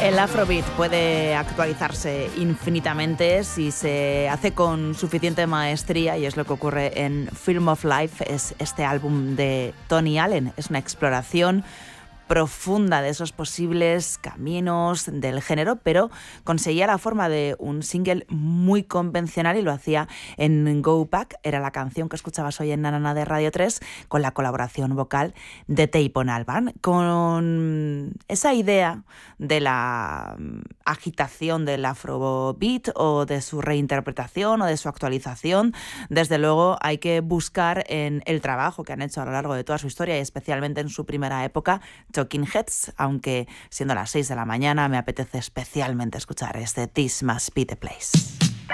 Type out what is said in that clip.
El Afrobeat puede actualizarse infinitamente si se hace con suficiente maestría, y es lo que ocurre en Film of Life. Es este álbum de Tony Allen. Es una exploración profunda de esos posibles caminos del género, pero conseguía la forma de un single muy convencional y lo hacía en Go Back. Era la canción que escuchabas hoy en Nanana de Radio 3, con la colaboración vocal de Teypon Alban. Con esa idea de la agitación del afrobeat o de su reinterpretación o de su actualización, desde luego hay que buscar en el trabajo que han hecho a lo largo de toda su historia y especialmente en su primera época, Talking Heads, aunque siendo las 6 de la mañana me apetece especialmente escuchar este This Must Be The Place.